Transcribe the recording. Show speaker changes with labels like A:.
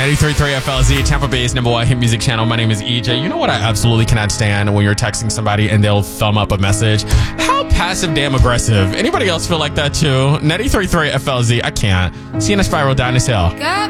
A: 93.3 FLZ, Tampa Bay's #1 hit music channel. My name is EJ. You know what I absolutely cannot stand when you're texting somebody and they'll thumb up a message? How passive damn aggressive. Anybody else feel like that too? 93.3 FLZ, I can't. See you in a spiral down this hill.